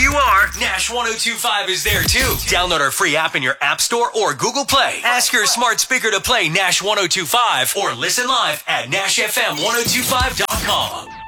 you are, Nash 1025 is there too. Download our free app in your App Store or Google Play. Ask your smart speaker to play Nash 1025 or listen live at NashFM1025.com.